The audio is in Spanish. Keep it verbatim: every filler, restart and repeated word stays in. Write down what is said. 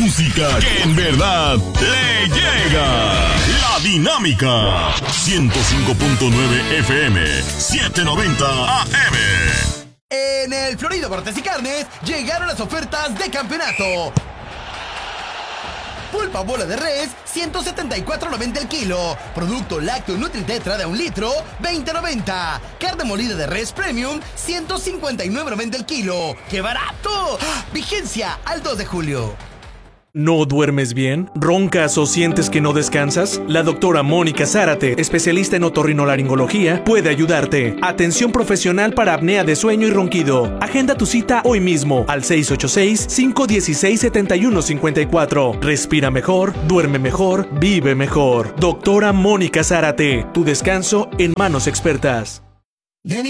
música que en verdad le llega. La Dinámica. ciento cinco punto nueve F M, setecientos noventa A M. En el Florido Cortes y Carnes llegaron las ofertas de campeonato. Pulpa bola de res, ciento setenta y cuatro noventa el kilo. Producto lácteo Nutritetra de un litro, veinte noventa. Carne molida de res premium, ciento cincuenta y nueve noventa el kilo. ¡Qué barato! Vigencia al dos de julio. ¿No duermes bien? ¿Roncas o sientes que no descansas? La doctora Mónica Zárate, especialista en otorrinolaringología, puede ayudarte. Atención profesional para apnea de sueño y ronquido. Agenda tu cita hoy mismo al seis ocho seis, cinco uno seis, siete uno cinco cuatro. Respira mejor, duerme mejor, vive mejor. Doctora Mónica Zárate, tu descanso en manos expertas.